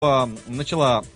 начала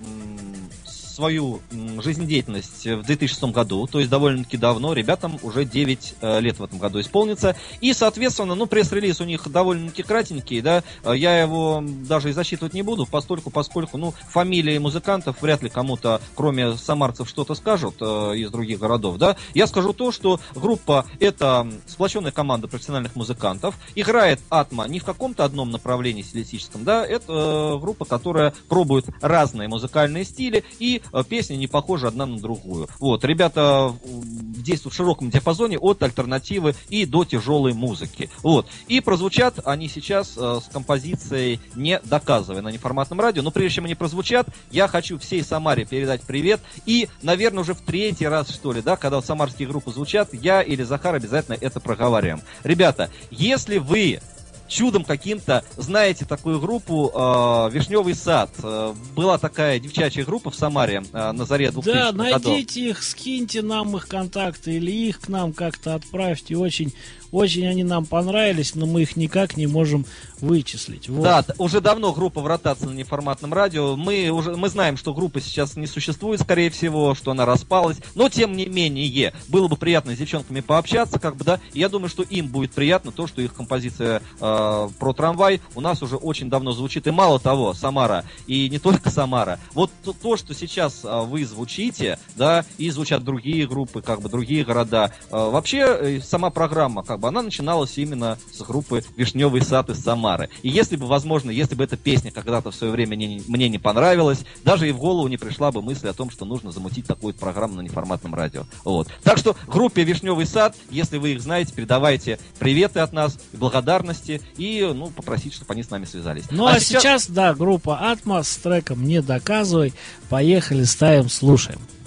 свою жизнедеятельность в 2006 году, то есть довольно-таки давно, ребятам уже 9 лет в этом году исполнится, и, соответственно, пресс-релиз у них довольно-таки кратенький, да, я его даже и засчитывать не буду, поскольку, фамилии музыкантов вряд ли кому-то, кроме самарцев, что-то скажут из других городов, да, я скажу то, что группа — это сплоченная команда профессиональных музыкантов, играет Атма не в каком-то одном направлении стилистическом, да, это группа, которая пробует разные музыкальные стили, и песни не похожи одна на другую. Вот, ребята действуют в широком диапазоне от альтернативы и до тяжелой музыки. Вот. И прозвучат они сейчас с композицией «Не доказывай» на неформатном радио. Но прежде чем они прозвучат, я хочу всей Самаре передать привет. И, наверное, уже в третий раз, что ли, да, когда самарские группы звучат, я или Захар обязательно это проговариваем. Ребята, если вы чудом каким-то знаете такую группу «Вишневый сад». Была такая девчачья группа в Самаре на заре 2000-х Да, годов. найдите их, скиньте нам их контакты или их к нам как-то отправьте. Очень они нам понравились, но мы их никак не можем вычислить. Вот. Да, уже давно группа в ротации на неформатном радио. Мы знаем, что группа сейчас не существует, скорее всего, что она распалась. Но, тем не менее, было бы приятно с девчонками пообщаться, да. И я думаю, что им будет приятно то, что их композиция про трамвай у нас уже очень давно звучит. И мало того, Самара, и не только Самара. Вот то, что сейчас вы звучите, да, и звучат другие группы, другие города. Вообще, сама программа, она начиналась именно с группы «Вишневый сад» из Самары. И если бы, возможно, если бы эта песня когда-то в свое время мне не понравилась, даже и в голову не пришла бы мысль о том, что нужно замутить такую программу на неформатном радио. Вот. Так что группе «Вишневый сад», если вы их знаете, передавайте приветы от нас, благодарности и, попросите, чтобы они с нами связались. Ну а сейчас, да, группа «Атма» с треком «Не доказывай». Поехали, ставим, слушаем.